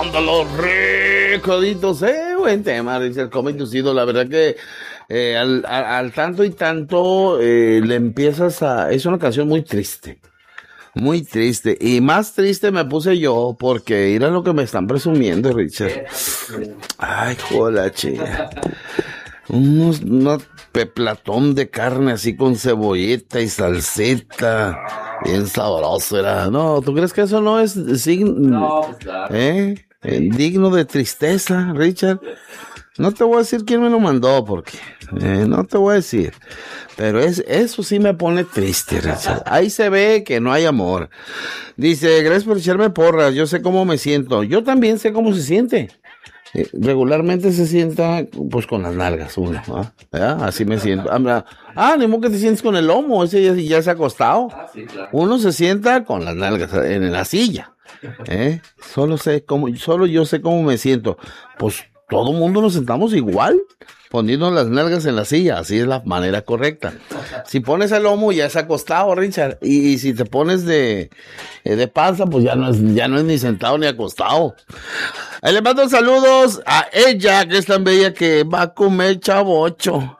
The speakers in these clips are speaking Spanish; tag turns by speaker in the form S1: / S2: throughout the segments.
S1: Los recoditos, buen tema, Richard, como inducido, la verdad que al tanto y tanto le empiezas es una canción muy triste, y más triste me puse yo, porque mira lo que me están presumiendo, Richard. Ay, joder, chica. Unos peplatón de carne así con cebolleta y salsita, bien sabroso era. No, ¿tú crees que eso no es signo?
S2: No, pues claro.
S1: Digno de tristeza, Richard. No te voy a decir quién me lo mandó, porque no te voy a decir. Pero eso sí me pone triste, Richard. Ahí se ve que no hay amor. Dice, gracias por echarme porras, yo sé cómo me siento. Yo también sé cómo se siente. Regularmente se sienta pues con las nalgas uno, ¿verdad? Así me siento. Ni modo que te sientes con el lomo, ese ya se ha acostado.
S2: Sí, claro.
S1: Uno se sienta con las nalgas en la silla. Solo yo sé cómo me siento. Pues todo mundo nos sentamos igual, poniendo las nalgas en la silla, así es la manera correcta. Si pones el lomo ya es acostado, Richard, y si te pones de panza, pues ya no es ni sentado ni acostado. Ahí le mando saludos a ella, que es tan bella que va a comer chavocho.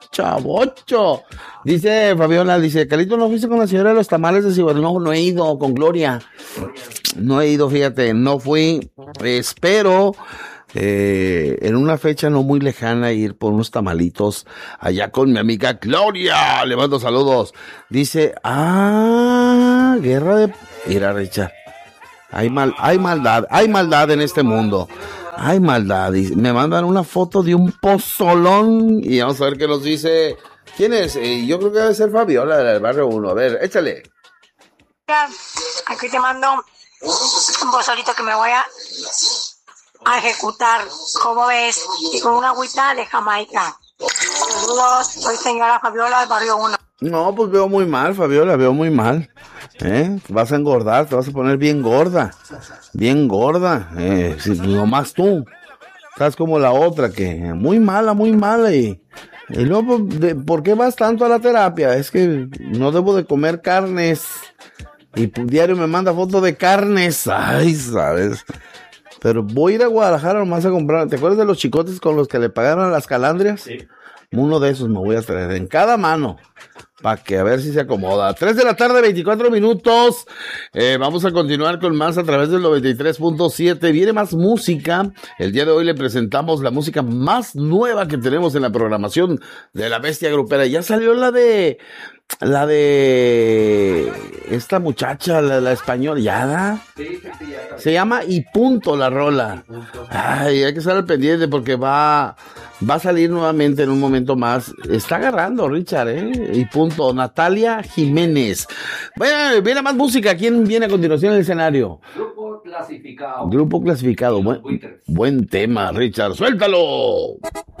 S1: Dice Fabiola, Carlito, ¿no fuiste con la señora de los tamales de Ciudad? No he ido con Gloria. No he ido, fíjate, no fui. Espero en una fecha no muy lejana ir por unos tamalitos allá con mi amiga Gloria. Le mando saludos. Dice, guerra de... Mira, Richard. Hay maldad en este mundo. Hay maldad. Y me mandan una foto de un pozolón y vamos a ver qué nos dice. ¿Quién es? Yo creo que debe ser Fabiola del barrio 1. A ver, échale.
S3: Aquí te mando un pozolito que me voy a ejecutar. ¿Cómo ves? Y con una agüita de Jamaica. Saludos, soy señora Fabiola del barrio 1.
S1: No, pues veo muy mal, Fabiola, veo muy mal. Vas a engordar, te vas a poner bien gorda. Nomás tú. Estás como la otra, que muy mala. Y luego, ¿por qué vas tanto a la terapia? Es que no debo de comer carnes. Y diario me manda fotos de carnes. Ay, ¿sabes? Pero voy a ir a Guadalajara nomás a comprar. ¿Te acuerdas de los chicotes con los que le pagaron a las calandrias?
S2: Sí.
S1: Uno de esos me voy a traer en cada mano, para que a ver si se acomoda. 3 de la tarde, 24 minutos. Vamos a continuar con más a través del 93.7. Viene más música. El día de hoy le presentamos la música más nueva que tenemos en la programación de La Bestia Grupera. Ya salió la de esta muchacha, la española, ¿ya?
S2: Sí,
S1: Se llama Y Punto la rola. Ay, hay que estar al pendiente porque va a salir nuevamente en un momento más. Está agarrando, Richard, Y punto. Natalia Jiménez. Bueno, viene más música. ¿Quién viene a continuación en el escenario?
S2: Grupo clasificado.
S1: Buen tema, Richard. ¡Suéltalo!